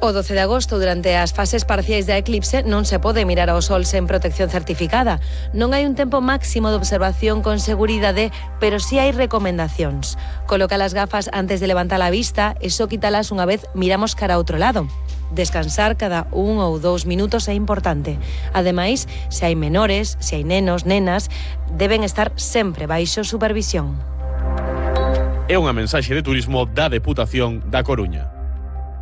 O 12 de agosto, durante as fases parciais da eclipse, non se pode mirar ao sol sen protección certificada. Non hai un tempo máximo de observación con seguridade, pero sí hai recomendacións. Coloca as gafas antes de levantar a vista e só quítalas unha vez miramos cara a outro lado. Descansar cada 1 ou 2 minutos é importante. Ademais, se hai menores, se hai nenos, nenas, deben estar sempre baixo supervisión. É unha mensaxe de turismo da Deputación da Coruña.